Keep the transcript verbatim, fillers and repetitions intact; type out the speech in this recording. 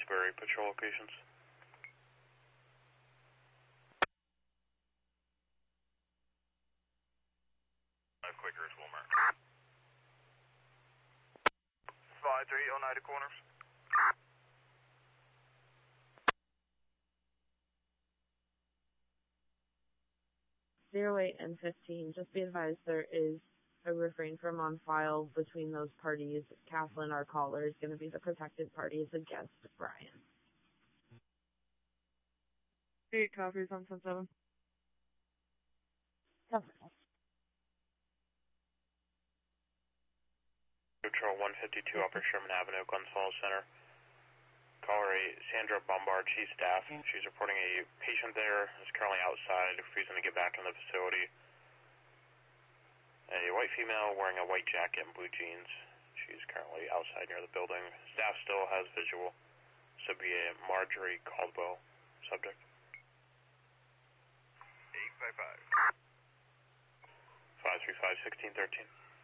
Roxbury patrol locations. Quakers, Wilmer. five three Oneida Corners. Zero eight and fifteen. Just be advised there is a refrain from on file between those parties. Kathleen, our caller, is going to be the protected parties against Brian. Eight copies on ten seven. Patrol one fifty-two Upper Sherman Avenue, Glens Falls Center. Caller eight, Sandra Bombard, Chief Staff. She's reporting a patient there is currently outside, refusing to get back in the facility. A white female wearing a white jacket and blue jeans. She's currently outside near the building. Staff still has visual. This would be a Marjorie Caldwell subject. eight five five. five three five, sixteen thirteen.